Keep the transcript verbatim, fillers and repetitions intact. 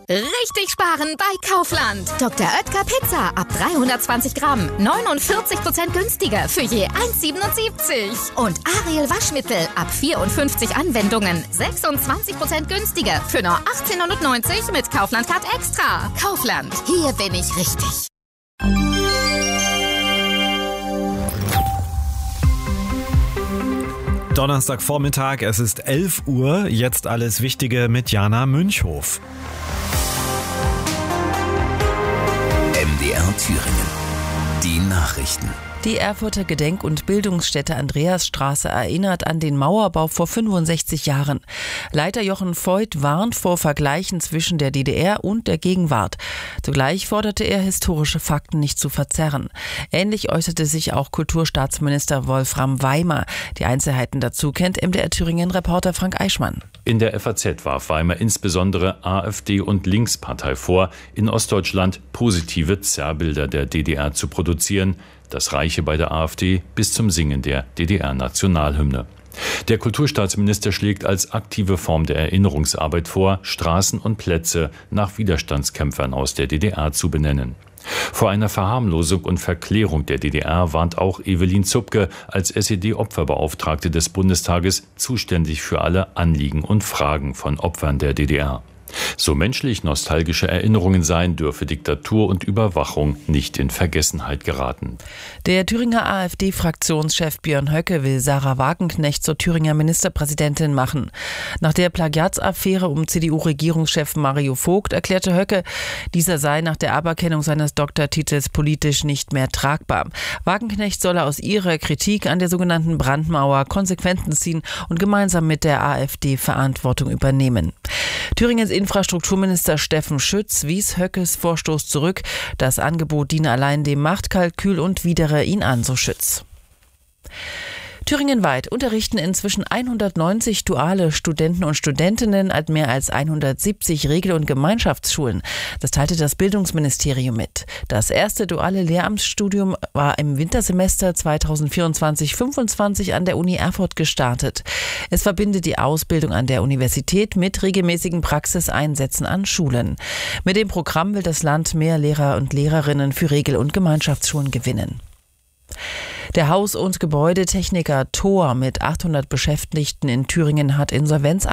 Richtig sparen bei Kaufland. Doktor Oetker Pizza ab dreihundertzwanzig Gramm. neunundvierzig Prozent günstiger für je eins Komma siebenundsiebzig. Und Ariel Waschmittel ab vierundfünfzig Anwendungen. sechsundzwanzig Prozent günstiger für nur achtzehnhundertneunzig mit Kaufland Card Extra. Kaufland, hier bin ich richtig. Donnerstagvormittag, es ist elf Uhr, jetzt alles Wichtige mit Jana Münchhof. M D R Thüringen. Die Nachrichten. Die Erfurter Gedenk- und Bildungsstätte Andreasstraße erinnert an den Mauerbau vor fünfundsechzig Jahren. Leiter Jochen Voigt warnt vor Vergleichen zwischen der D D R und der Gegenwart. Zugleich forderte er, historische Fakten nicht zu verzerren. Ähnlich äußerte sich auch Kulturstaatsminister Wolfram Weimer. Die Einzelheiten dazu kennt M D R Thüringen-Reporter Frank Eichmann. In der F A Z warf Weimer insbesondere AfD und Linkspartei vor, in Ostdeutschland positive Zerrbilder der D D R zu produzieren. Das reiche bei der AfD bis zum Singen der D D R-Nationalhymne. Der Kulturstaatsminister schlägt als aktive Form der Erinnerungsarbeit vor, Straßen und Plätze nach Widerstandskämpfern aus der D D R zu benennen. Vor einer Verharmlosung und Verklärung der D D R warnt auch Evelyn Zupke als S E D-Opferbeauftragte des Bundestages, zuständig für alle Anliegen und Fragen von Opfern der D D R. So menschlich nostalgische Erinnerungen seien, dürfe Diktatur und Überwachung nicht in Vergessenheit geraten. Der Thüringer AfD-Fraktionschef Björn Höcke will Sarah Wagenknecht zur Thüringer Ministerpräsidentin machen. Nach der Plagiatsaffäre um C D U-Regierungschef Mario Vogt erklärte Höcke, dieser sei nach der Aberkennung seines Doktortitels politisch nicht mehr tragbar. Wagenknecht solle aus ihrer Kritik an der sogenannten Brandmauer Konsequenzen ziehen und gemeinsam mit der AfD Verantwortung übernehmen. Thüringens Infrastrukturminister Steffen Schütz wies Höckes Vorstoß zurück. Das Angebot diene allein dem Machtkalkül und widere ihn an, so Schütz. Thüringenweit unterrichten inzwischen hundertneunzig duale Studenten und Studentinnen an mehr als hundertsiebzig Regel- und Gemeinschaftsschulen. Das teilte das Bildungsministerium mit. Das erste duale Lehramtsstudium war im Wintersemester zweitausendvierundzwanzig fünfundzwanzig an der Uni Erfurt gestartet. Es verbindet die Ausbildung an der Universität mit regelmäßigen Praxiseinsätzen an Schulen. Mit dem Programm will das Land mehr Lehrer und Lehrerinnen für Regel- und Gemeinschaftsschulen gewinnen. Der Haus- und Gebäudetechniker Thor mit achthundert Beschäftigten in Thüringen hat Insolvenz